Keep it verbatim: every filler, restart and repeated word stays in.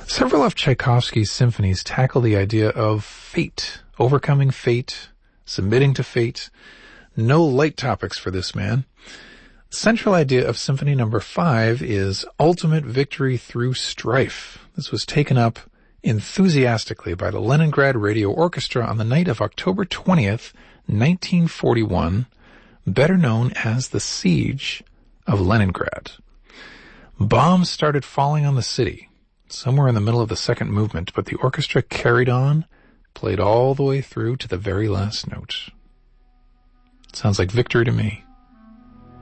Several of Tchaikovsky's symphonies tackle the idea of fate, overcoming fate, submitting to fate. No light topics for this man. The central idea of Symphony Number Five is ultimate victory through strife. This was taken up enthusiastically by the Leningrad Radio Orchestra on the night of October twentieth, nineteen forty-one, better known as the Siege of Leningrad. Bombs started falling on the city, somewhere in the middle of the second movement, but the orchestra carried on, played all the way through to the very last note. Sounds like victory to me.